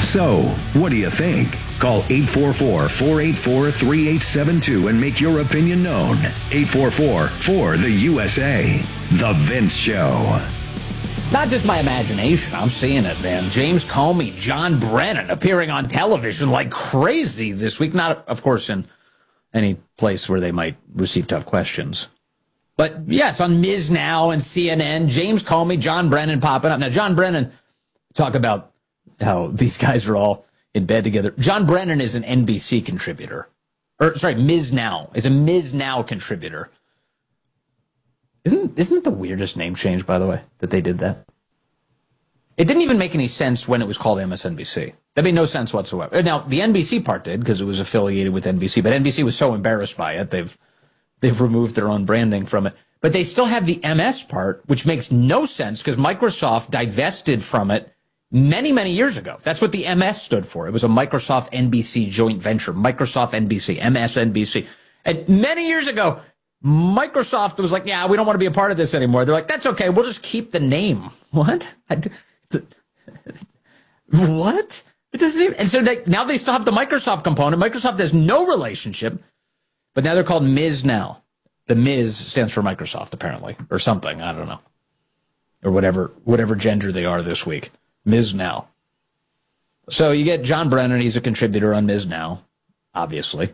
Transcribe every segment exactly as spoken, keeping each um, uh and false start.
So, what do you think? Call eight four four, four eight four, three eight seven two and make your opinion known. eight four four, four the U S A. The Vince Show. It's not just my imagination. I'm seeing it, man. James Comey, John Brennan appearing on television like crazy this week. Not, of course, in any place where they might receive tough questions. But, yes, on Miz Now and C N N, James Comey, John Brennan popping up. Now, John Brennan, talk about how these guys are all in bed together. John Brennan is an N B C contributor. Or, sorry, Miz Now is a Miz Now contributor. Isn't, isn't it the weirdest name change, by the way, that they did that? It didn't even make any sense when it was called M S N B C. That made no sense whatsoever. Now, the N B C part did, because it was affiliated with N B C, but N B C was so embarrassed by it, they've they've removed their own branding from it. But they still have the M S part, which makes no sense, because Microsoft divested from it many, many years ago. That's what the M S stood for. It was a Microsoft N B C joint venture, Microsoft N B C, M S N B C. And many years ago, Microsoft was like, yeah, we don't want to be a part of this anymore. They're like, that's okay, we'll just keep the name. What? I, what? It doesn't even, and so they, now they still have the Microsoft component. Microsoft has no relationship, but now they're called Miz Now. The Miz stands for Microsoft, apparently, or something. I don't know. Or whatever, whatever gender they are this week. Miz Now. So you get John Brennan. He's a contributor on Miz Now, obviously.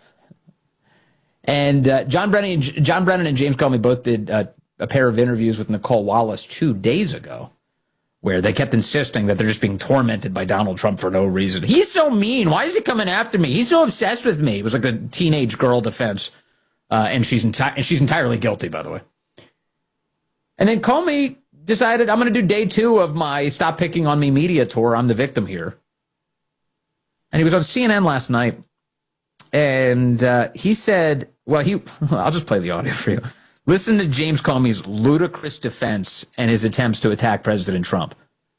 And uh, John Brennan, John Brennan and James Comey both did uh, a pair of interviews with Nicole Wallace two days ago, where they kept insisting that they're just being tormented by Donald Trump for no reason. He's so mean. Why is he coming after me? He's so obsessed with me. It was like a teenage girl defense, uh, and she's enti- and she's entirely guilty, by the way. And then Comey decided, I'm going to do day two of my Stop Picking on Me media tour. I'm the victim here. And he was on C N N last night, and uh, he said, well, he I'll just play the audio for you. Listen to James Comey's ludicrous defense and his attempts to attack President Trump.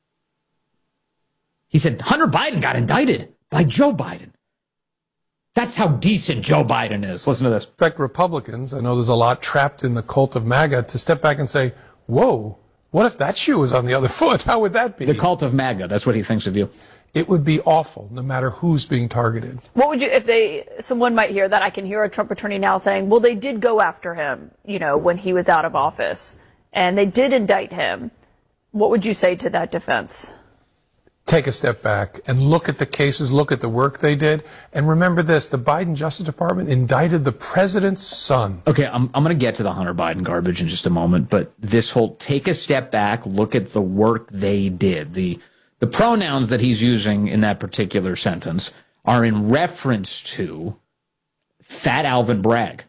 He said, Hunter Biden got indicted by Joe Biden. That's how decent Joe Biden is. Listen to this. Expect Republicans, I know there's a lot trapped in the cult of MAGA, to step back and say, whoa, what if that shoe was on the other foot? How would that be? The cult of MAGA, that's what he thinks of you. It would be awful, no matter who's being targeted. What would you, if they, someone might hear that, I can hear a Trump attorney now saying, well, they did go after him, you know, when he was out of office, and they did indict him. What would you say to that defense? Take a step back and look at the cases, look at the work they did, and remember this, the Biden Justice Department indicted the president's son. Okay, I'm, I'm going to get to the Hunter Biden garbage in just a moment, but this whole take a step back, look at the work they did, the The pronouns that he's using in that particular sentence are in reference to Fat Alvin Bragg,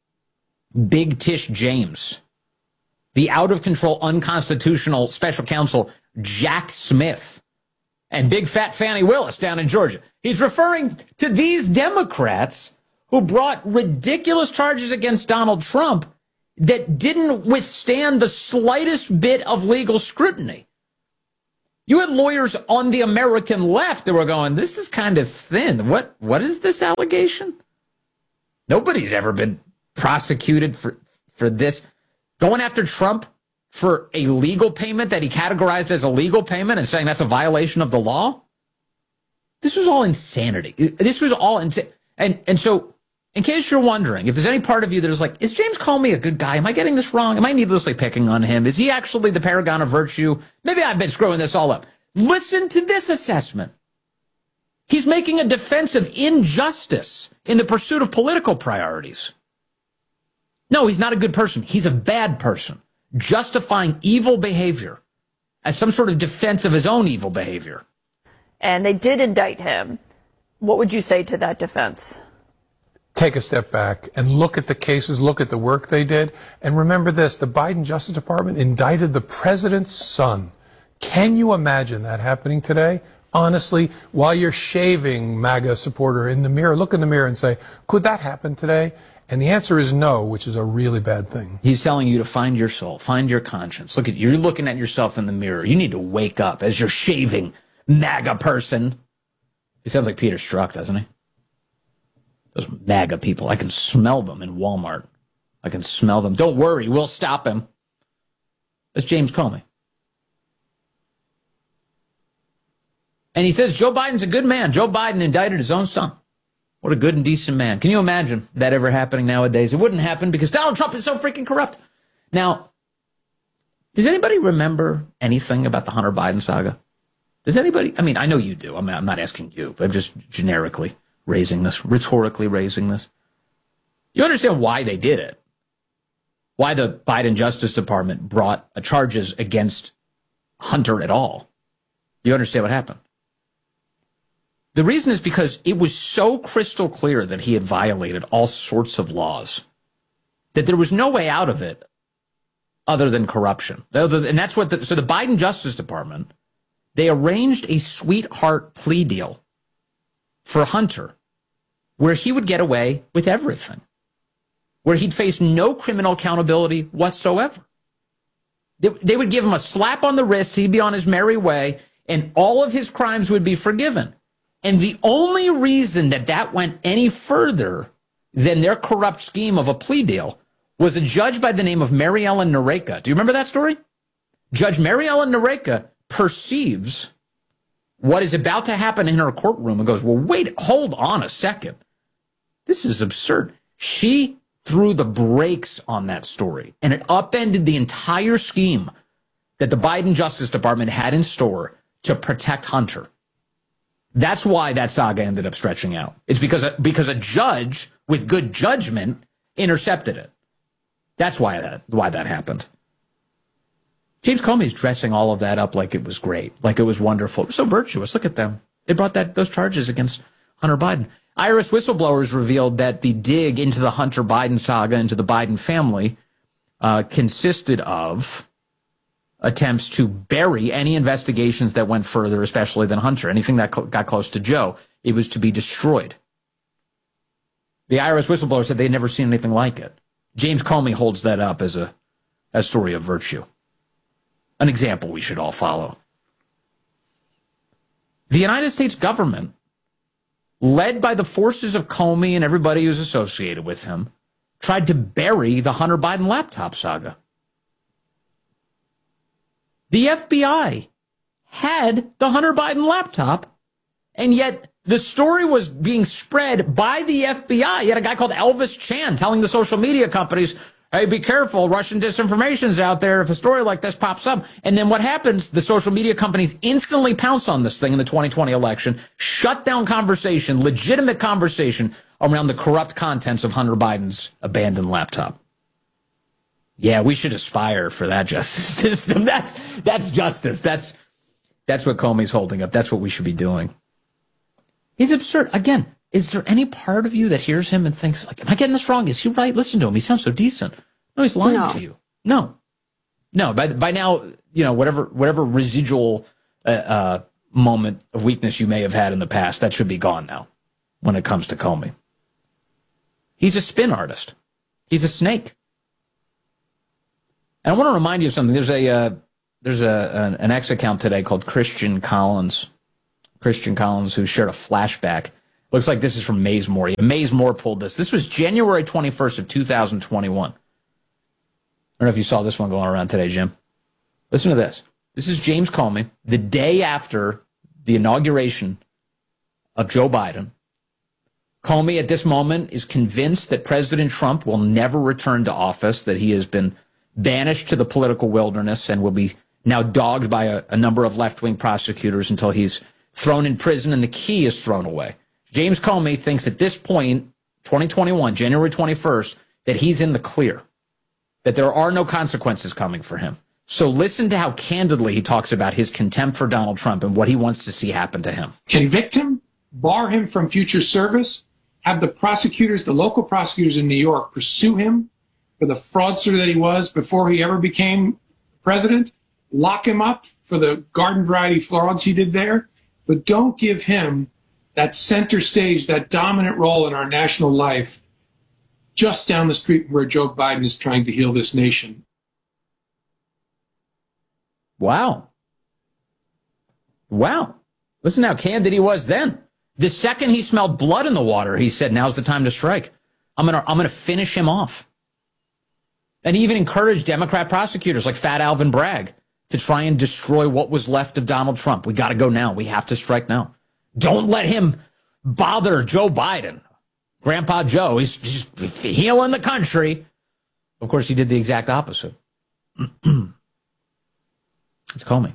Big Tish James, the out-of-control, unconstitutional special counsel Jack Smith, and Big Fat Fannie Willis down in Georgia. He's referring to these Democrats who brought ridiculous charges against Donald Trump that didn't withstand the slightest bit of legal scrutiny. You had lawyers on the American left that were going, this is kind of thin. What, what is this allegation? Nobody's ever been prosecuted for, for this. Going after Trump for a legal payment that he categorized as a legal payment and saying that's a violation of the law? This was all insanity. This was all insane. And, and so, in case you're wondering, if there's any part of you that is like, is James Comey a good guy? Am I getting this wrong? Am I needlessly picking on him? Is he actually the paragon of virtue? Maybe I've been screwing this all up. Listen to this assessment. He's making a defense of injustice in the pursuit of political priorities. No, he's not a good person. He's a bad person, justifying evil behavior as some sort of defense of his own evil behavior. And they did indict him. What would you say to that defense? Take a step back and look at the cases, look at the work they did. And remember this, the Biden Justice Department indicted the president's son. Can you imagine that happening today? Honestly, while you're shaving MAGA supporter in the mirror, look in the mirror and say, could that happen today? And the answer is no, which is a really bad thing. He's telling you to find your soul, find your conscience. Look at you're looking at yourself in the mirror. You need to wake up as you're shaving MAGA person. He sounds like Peter Strzok, doesn't he? Those MAGA people. I can smell them in Walmart. I can smell them. Don't worry, we'll stop him. That's James Comey. And he says Joe Biden's a good man. Joe Biden indicted his own son. What a good and decent man. Can you imagine that ever happening nowadays? It wouldn't happen because Donald Trump is so freaking corrupt. Now, does anybody remember anything about the Hunter Biden saga? Does anybody? I mean, I know you do. I'm not, I'm not asking you, but I'm just generically raising this, rhetorically raising this. You understand why they did it. Why the Biden Justice Department brought charges against Hunter at all. You understand what happened. The reason is because it was so crystal clear that he had violated all sorts of laws that there was no way out of it other than corruption. And that's what the, so the Biden Justice Department, they arranged a sweetheart plea deal for Hunter where he would get away with everything, where he'd face no criminal accountability whatsoever. They, they would give him a slap on the wrist, he'd be on his merry way, and all of his crimes would be forgiven. And the only reason that that went any further than their corrupt scheme of a plea deal was a judge by the name of Mary Ellen Noreika. Do you remember that story? Judge Mary Ellen Noreika perceives what is about to happen in her courtroom and goes, well, wait, hold on a second. This is absurd. She threw the brakes on that story, and it upended the entire scheme that the Biden Justice Department had in store to protect Hunter. That's why that saga ended up stretching out. It's because a, because a judge with good judgment intercepted it. That's why that why that happened. James Comey's dressing all of that up like it was great, like it was wonderful. It was so virtuous. Look at them. They brought that those charges against Hunter Biden. I R S whistleblowers revealed that the dig into the Hunter Biden saga, into the Biden family, uh, consisted of attempts to bury any investigations that went further, especially than Hunter. Anything that cl- got close to Joe, it was to be destroyed. The I R S whistleblower said they'd never seen anything like it. James Comey holds that up as a, a story of virtue. An example we should all follow. The United States government, led by the forces of Comey and everybody who's associated with him, tried to bury the Hunter Biden laptop saga. The F B I had the Hunter Biden laptop, and yet the story was being spread by the F B I. You had a guy called Elvis Chan telling the social media companies, hey, be careful, Russian disinformation's out there if a story like this pops up. And then what happens, the social media companies instantly pounce on this thing in the twenty twenty election, shut down conversation, legitimate conversation around the corrupt contents of Hunter Biden's abandoned laptop. Yeah, we should aspire for that justice system. That's that's justice. That's that's what Comey's holding up. That's what we should be doing. He's absurd. Again, is there any part of you that hears him and thinks, like, am I getting this wrong? Is he right? Listen to him. He sounds so decent. No, he's lying no. to you. No. No, by by now, you know, whatever whatever residual uh, uh, moment of weakness you may have had in the past, that should be gone now when it comes to Comey. He's a spin artist. He's a snake. And I want to remind you of something. There's a uh, there's a an, an X account today called Christian Collins. Christian Collins, who shared a flashback. Looks like this is from Maze Moore. Maze Moore pulled this. This was January twenty-first of two thousand twenty-one. I don't know if you saw this one going around today, Jim. Listen to this. This is James Comey, the day after the inauguration of Joe Biden. Comey, at this moment, is convinced that President Trump will never return to office, that he has been banished to the political wilderness and will be now dogged by a, a number of left-wing prosecutors until he's thrown in prison and the key is thrown away. James Comey thinks at this point, twenty twenty-one, January twenty-first, that he's in the clear, that there are no consequences coming for him. So listen to how candidly he talks about his contempt for Donald Trump and what he wants to see happen to him. Convict him, bar him from future service, have the prosecutors, the local prosecutors in New York, pursue him for the fraudster that he was before he ever became president, lock him up for the garden variety frauds he did there, but don't give him that center stage, that dominant role in our national life just down the street where Joe Biden is trying to heal this nation. Wow. Wow. Listen how candid he was then. The second he smelled blood in the water, he said, now's the time to strike. I'm going to I'm going to finish him off. And he even encouraged Democrat prosecutors like Fat Alvin Bragg to try and destroy what was left of Donald Trump. We got to go now. We have to strike now. Don't let him bother Joe Biden. Grandpa Joe, he's just healing the country. Of course, he did the exact opposite. It's Comey.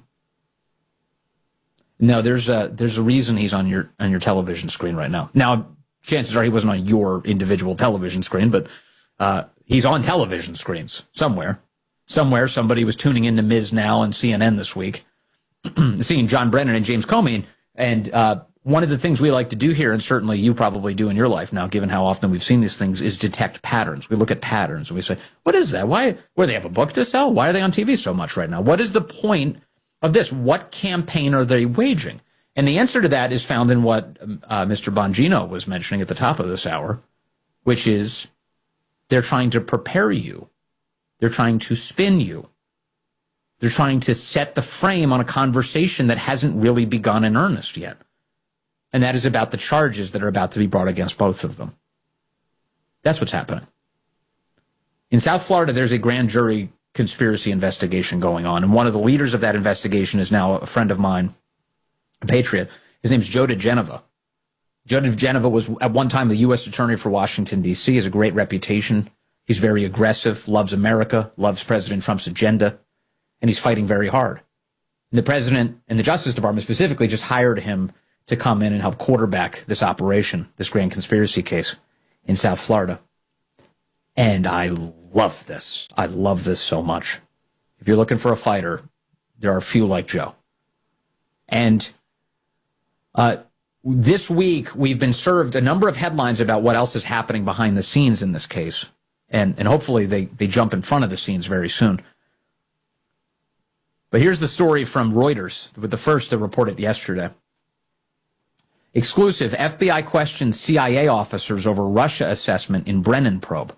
No, there's a there's a reason he's on your on your television screen right now. Now, chances are he wasn't on your individual television screen, but uh, he's on television screens somewhere. Somewhere, somebody was tuning into Miz Now and C N N this week, seeing John Brennan and James Comey. And, and uh, one of the things we like to do here, and certainly you probably do in your life now, given how often we've seen these things, is detect patterns. We look at patterns and we say, what is that? Why? Where they have a book to sell? Why are they on T V so much right now? What is the point of this? What campaign are they waging? And the answer to that is found in what uh, Mister Bongino was mentioning at the top of this hour, which is they're trying to prepare you. They're trying to spin you. They're trying to set the frame on a conversation that hasn't really begun in earnest yet. And that is about the charges that are about to be brought against both of them. That's what's happening. In South Florida, there's a grand jury conspiracy investigation going on. And one of the leaders of that investigation is now a friend of mine, a patriot. His name's Joe diGenova. Joe diGenova was at one time the U S attorney for Washington, D C, has a great reputation. He's very aggressive, loves America, loves President Trump's agenda, and he's fighting very hard. And the president and the Justice Department specifically just hired him to come in and help quarterback this operation, this grand conspiracy case in South Florida. And I love this. I love this so much. If you're looking for a fighter, there are few like Joe. And uh, this week, we've been served a number of headlines about what else is happening behind the scenes in this case. And, and hopefully they, they jump in front of the scenes very soon. But here's the story from Reuters, with the first to report it yesterday. Exclusive, F B I questions C I A officers over Russia assessment in Brennan probe.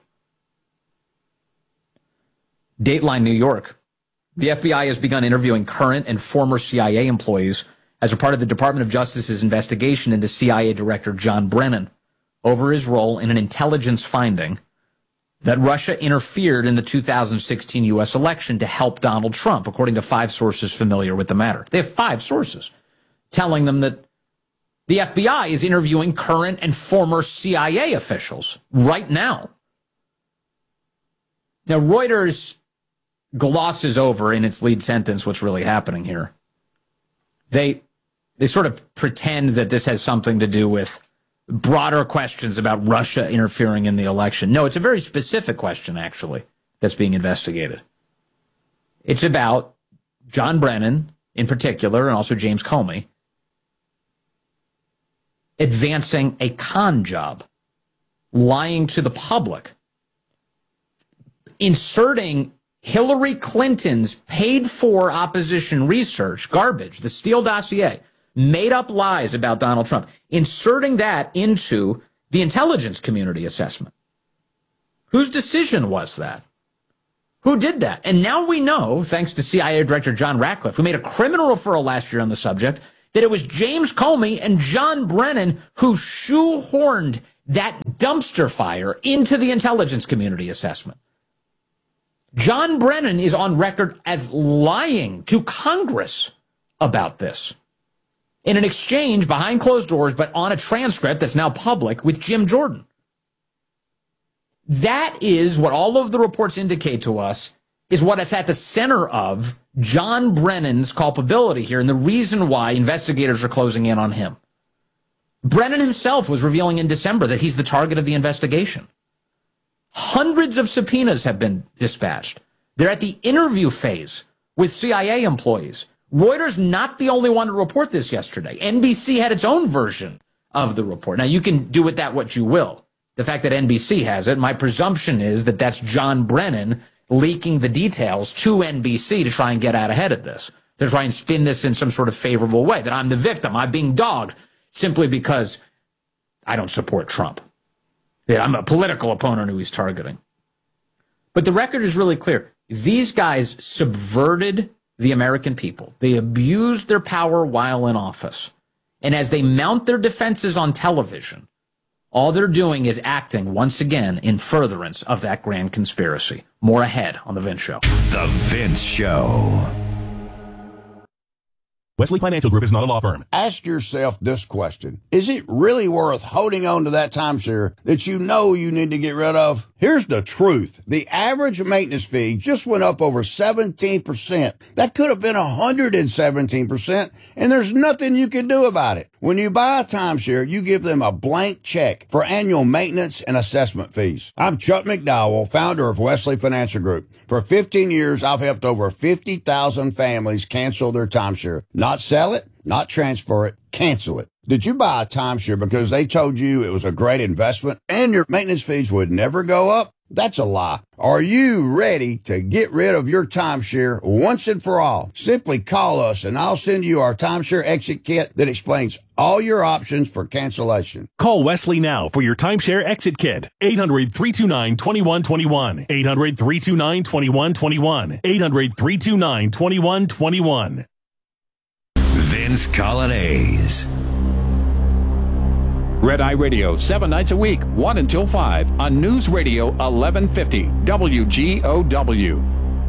Dateline New York. The F B I has begun interviewing current and former C I A employees as a part of the Department of Justice's investigation into C I A Director John Brennan over his role in an intelligence finding that Russia interfered in the two thousand sixteen U S election to help Donald Trump, according to five sources familiar with the matter. They have five sources telling them that the F B I is interviewing current and former C I A officials right now. Now, Reuters glosses over in its lead sentence what's really happening here. They they sort of pretend that this has something to do with broader questions about Russia interfering in the election. No, it's a very specific question, actually, that's being investigated. It's about John Brennan, in particular, and also James Comey, advancing a con job, lying to the public, inserting Hillary Clinton's paid-for opposition research, garbage, the Steele dossier, made up lies about Donald Trump, inserting that into the intelligence community assessment. Whose decision was that? Who did that? And now we know, thanks to C I A Director John Ratcliffe, who made a criminal referral last year on the subject, that it was James Comey and John Brennan who shoehorned that dumpster fire into the intelligence community assessment. John Brennan is on record as lying to Congress about this in an exchange behind closed doors, but on a transcript that's now public with Jim Jordan. That is what all of the reports indicate to us is what it's at the center of John Brennan's culpability here and the reason why investigators are closing in on him. Brennan himself was revealing in December that he's the target of the investigation. Hundreds of subpoenas have been dispatched. They're at the interview phase with C I A employees. Reuters not the only one to report this yesterday. N B C had its own version of the report. Now, you can do with that what you will. The fact that N B C has it, my presumption is that that's John Brennan leaking the details to N B C to try and get out ahead of this, to try and spin this in some sort of favorable way, that I'm the victim, I'm being dogged, simply because I don't support Trump. Yeah, I'm a political opponent who he's targeting. But the record is really clear. These guys subverted the American people. They abused their power while in office. And as they mount their defenses on television, all they're doing is acting once again in furtherance of that grand conspiracy. More ahead on The Vince Show. The Vince Show. Wesley Financial Group is not a law firm. Ask yourself this question. Is it really worth holding on to that timeshare that you know you need to get rid of? Here's the truth. The average maintenance fee just went up over seventeen percent. That could have been one hundred seventeen percent, and there's nothing you can do about it. When you buy a timeshare, you give them a blank check for annual maintenance and assessment fees. I'm Chuck McDowell, founder of Wesley Financial Group. For fifteen years, I've helped over fifty thousand families cancel their timeshare. Not sell it, not transfer it, cancel it. Did you buy a timeshare because they told you it was a great investment and your maintenance fees would never go up? That's a lie. Are you ready to get rid of your timeshare once and for all? Simply call us and I'll send you our timeshare exit kit that explains all your options for cancellation. Call Wesley now for your timeshare exit kit. eight hundred, three two nine, two one two one. eight hundred, three two nine, two one two one. eight hundred, three two nine, two one two one. Vince Colonnese. Red Eye Radio, seven nights a week, one until five, on News Radio eleven fifty, W G O W.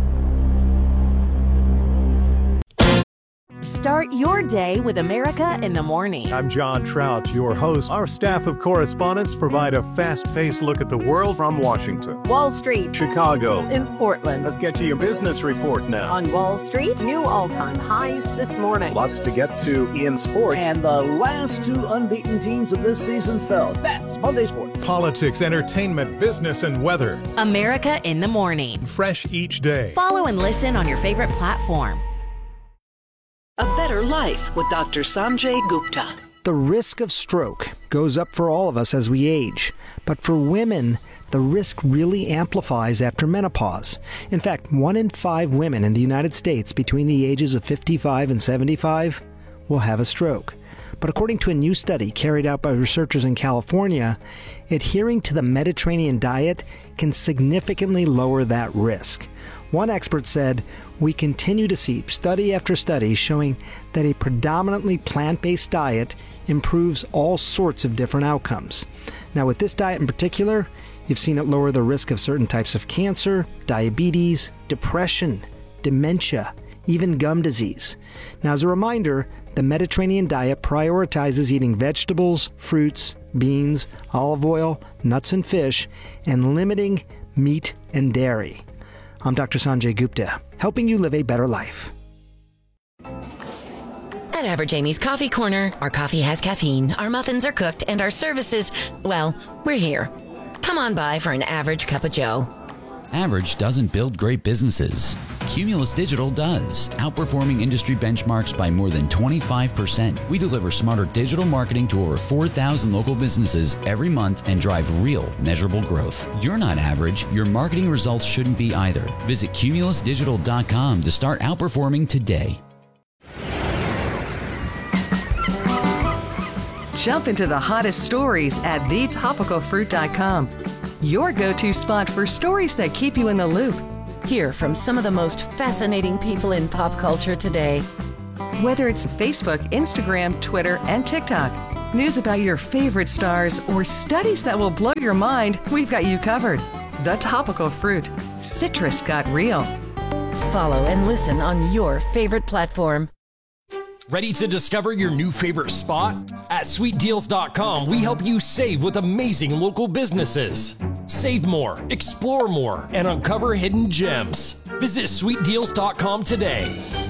Start your day with America in the Morning. I'm John Trout, your host. Our staff of correspondents provide a fast-paced look at the world from Washington, Wall Street, Chicago, in Portland. Let's get to your business report now. On Wall Street, new all-time highs this morning. Lots to get to in sports. And the last two unbeaten teams of this season fell. That's Monday Sports. Politics, entertainment, business, and weather. America in the Morning. Fresh each day. Follow and listen on your favorite platform. A Better Life with Doctor Sanjay Gupta. The risk of stroke goes up for all of us as we age, but for women, the risk really amplifies after menopause. In fact, one in five women in the United States between the ages of fifty-five and seventy-five will have a stroke. But according to a new study carried out by researchers in California, adhering to the Mediterranean diet can significantly lower that risk. One expert said, "We continue to see study after study showing that a predominantly plant-based diet improves all sorts of different outcomes." Now, with this diet in particular, you've seen it lower the risk of certain types of cancer, diabetes, depression, dementia, even gum disease. Now, as a reminder, the Mediterranean diet prioritizes eating vegetables, fruits, beans, olive oil, nuts and fish, and limiting meat and dairy. I'm Doctor Sanjay Gupta, helping you live a better life. At Average Amy's Coffee Corner, our coffee has caffeine, our muffins are cooked, and our services, well, we're here. Come on by for an average cup of joe. Average doesn't build great businesses. Cumulus Digital does, outperforming industry benchmarks by more than twenty-five percent. We deliver smarter digital marketing to over four thousand local businesses every month and drive real, measurable growth. You're not average. Your marketing results shouldn't be either. Visit cumulus digital dot com to start outperforming today. Jump into the hottest stories at the topical fruit dot com. Your go-to spot for stories that keep you in the loop. Hear from some of the most fascinating people in pop culture today. Whether it's Facebook, Instagram, Twitter, and TikTok, news about your favorite stars, or studies that will blow your mind, we've got you covered. The Topical Fruit. Citrus got real. Follow and listen on your favorite platform. Ready to discover your new favorite spot? At sweet deals dot com, we help you save with amazing local businesses. Save more, explore more, and uncover hidden gems. Visit sweet deals dot com today.